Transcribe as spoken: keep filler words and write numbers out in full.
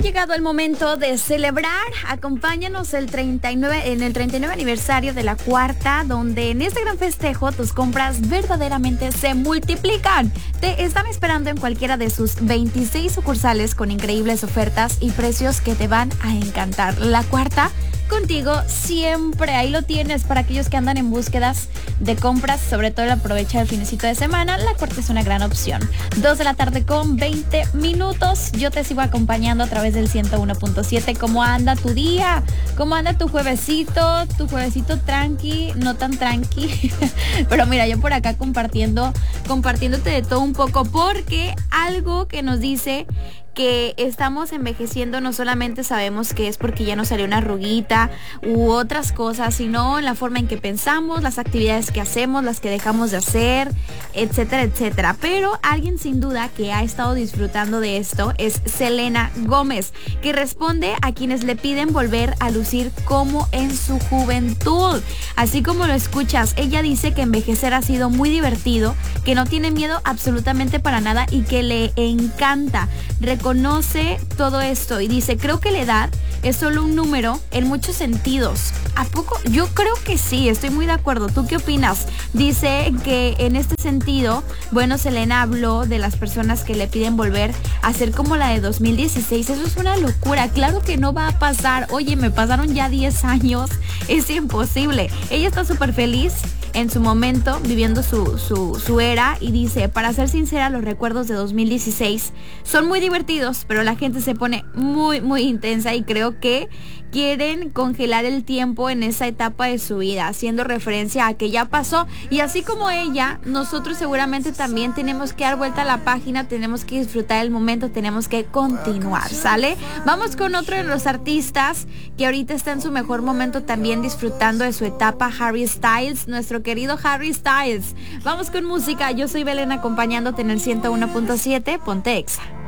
llegado el momento de celebrar. Acompáñanos el treinta y nueve, en el treinta y nueve aniversario de La Cuarta, donde en este gran festejo tus compras verdaderamente se multiplican. Te están esperando en cualquiera de sus veintiséis sucursales con increíbles ofertas y precios que te van a encantar. La Cuarta, contigo siempre. Ahí lo tienes para aquellos que andan en búsquedas de compras, sobre todo el aprovechar el finecito de semana. La Cuarta es una gran opción. dos de la tarde con veinte minutos. Yo te sigo acompañando a través del ciento uno punto siete. ¿Cómo anda tu día? ¿Cómo anda tu juevesito? Tu juevesito tranqui, no tan tranqui. Pero mira, yo por acá compartiendo, compartiéndote de todo un poco, porque algo que nos dice que estamos envejeciendo no solamente sabemos que es porque ya nos salió una arruguita u otras cosas, sino en la forma en que pensamos, las actividades que hacemos, las que dejamos de hacer, etcétera, etcétera. Pero alguien sin duda que ha estado disfrutando de esto es Selena Gómez, que responde a quienes le piden volver a lucir como en su juventud. Así como lo escuchas, ella dice que envejecer ha sido muy divertido, que no tiene miedo absolutamente para nada y que le encanta. Conoce todo esto y dice, creo que la edad es solo un número en muchos sentidos. ¿A poco? Yo creo que sí, estoy muy de acuerdo. ¿Tú qué opinas? Dice que en este sentido, bueno, Selena habló de las personas que le piden volver a ser como la de dos mil dieciséis. Eso es una locura. Claro que no va a pasar. Oye, me pasaron ya diez años. Es imposible. Ella está súper feliz en su momento, viviendo su, su, su era, y dice, para ser sincera, los recuerdos de dos mil dieciséis son muy divertidos, pero la gente se pone muy, muy intensa y creo que quieren congelar el tiempo en esa etapa de su vida, haciendo referencia a que ya pasó. Y así como ella, nosotros seguramente también tenemos que dar vuelta a la página, tenemos que disfrutar el momento, tenemos que continuar, ¿sale? Vamos con otro de los artistas que ahorita está en su mejor momento también disfrutando de su etapa, Harry Styles, nuestro querido Harry Styles. Vamos con música. Yo soy Belén acompañándote en el ciento uno punto siete. Ponte Exa.